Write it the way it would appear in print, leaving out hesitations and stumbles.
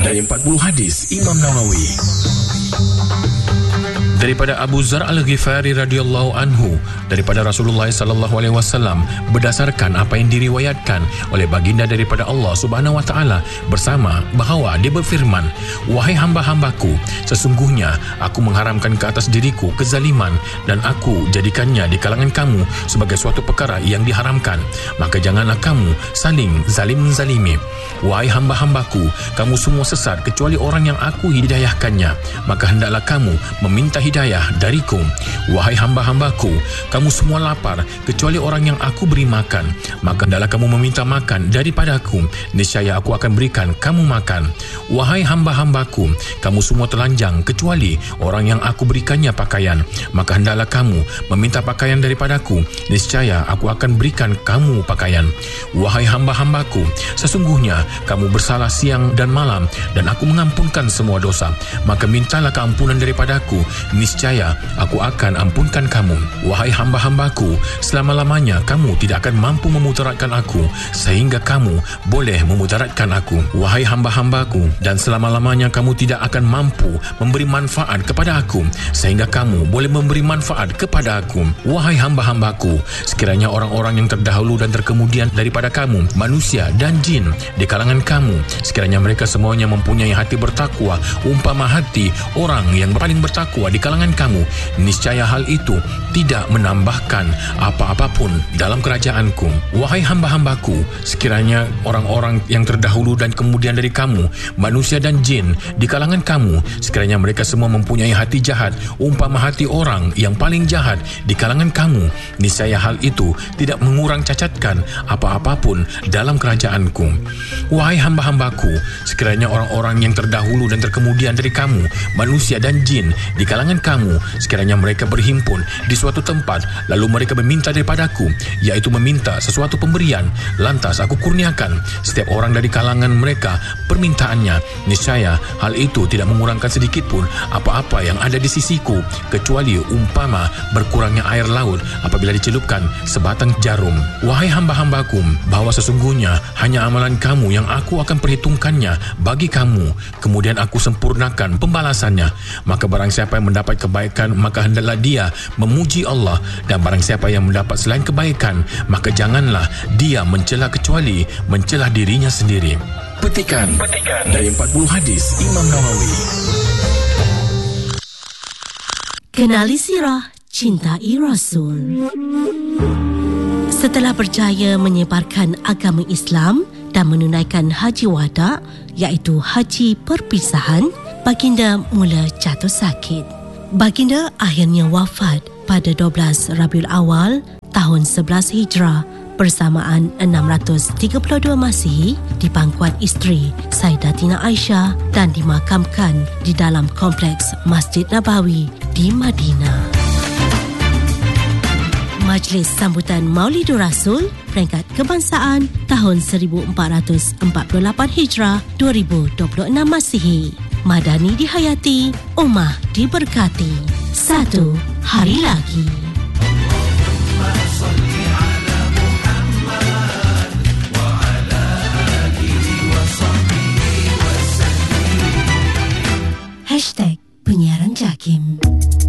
dari 40 hadis Imam Nawawi. Daripada Abu Zar Al-Ghifari radhiyallahu anhu, daripada Rasulullah sallallahu alaihi wasallam, berdasarkan apa yang diriwayatkan oleh baginda daripada Allah Subhanahu wa taala bersama bahawa dia berfirman, "Wahai hamba-hambaku, sesungguhnya aku mengharamkan ke atas diriku kezaliman dan aku jadikannya di kalangan kamu sebagai suatu perkara yang diharamkan, maka janganlah kamu saling zalim-zalimi. Wahai hamba-hambaku, kamu semua sesat kecuali orang yang aku hidayahkannya, maka hendaklah kamu meminta hidayah dariku. Wahai hamba-hambaku, kamu semua lapar kecuali orang yang aku beri makan, maka hendaklah kamu meminta makan daripadaku, niscaya aku akan berikan kamu makan. Wahai hamba-hambaku, kamu semua telanjang kecuali orang yang aku berikannya pakaian, maka hendaklah kamu meminta pakaian daripadaku, niscaya aku akan berikan kamu pakaian. Wahai hamba-hambaku, sesungguhnya kamu bersalah siang dan malam dan aku mengampunkan semua dosa, maka mintalah keampunan daripadaku, niscaya aku akan ampunkan kamu. Wahai hamba-hambaku, selama-lamanya kamu tidak akan mampu memudaratkan aku sehingga kamu boleh memudaratkan aku. Wahai hamba-hambaku, dan selama-lamanya kamu tidak akan mampu memberi manfaat kepada aku sehingga kamu boleh memberi manfaat kepada aku. Wahai hamba-hambaku, sekiranya orang-orang yang terdahulu dan terkemudian daripada kamu, manusia dan jin di kalangan kamu, sekiranya mereka semuanya mempunyai hati bertakwa umpama hati orang yang paling bertakwa di kalangan kamu, niscaya hal itu tidak menambahkan apa-apapun dalam kerajaanku. Wahai hamba-hambaku, sekiranya orang-orang yang terdahulu dan kemudian dari kamu, manusia dan jin di kalangan kamu, sekiranya mereka semua mempunyai hati jahat umpama hati orang yang paling jahat di kalangan kamu, niscaya hal itu tidak mengurang cacatkan apa-apapun dalam kerajaanku. Wahai hamba-hambaku, sekiranya orang-orang yang terdahulu dan terkemudian dari kamu, manusia dan jin di kalangan kamu, sekiranya mereka berhimpun di suatu tempat lalu mereka meminta daripadaku, iaitu meminta sesuatu pemberian, lantas aku kurniakan setiap orang dari kalangan mereka permintaannya, niscaya hal itu tidak mengurangkan sedikit pun apa-apa yang ada di sisiku, kecuali umpama berkurangnya air laut apabila dicelupkan sebatang jarum. Wahai hamba-hambaku, bahawa sesungguhnya hanya amalan kamu yang aku akan perhitungkannya bagi kamu, kemudian aku sempurnakan pembalasannya. Maka barang siapa yang mendapat kebaikan, maka hendaklah dia memuji Allah, dan barang siapa yang mendapat selain kebaikan, maka janganlah dia mencela kecuali mencela dirinya sendiri. Petikan dari 40 hadis Imam Nawawi. Kenali sirah, cintai Rasul. Setelah berjaya menyebarkan agama Islam dan menunaikan haji wada, iaitu haji perpisahan, baginda mula jatuh sakit. Baginda akhirnya wafat pada 12 Rabiul Awal tahun 11 Hijrah bersamaan 632 Masihi di pangkuan isteri Sayyidatina Aisyah dan dimakamkan di dalam kompleks Masjid Nabawi di Madinah. Majlis Sambutan Maulidur Rasul Peringkat Kebangsaan tahun 1448 Hijrah 2026 Masihi. Madani dihayati, ummah diberkati. Satu hari lagi.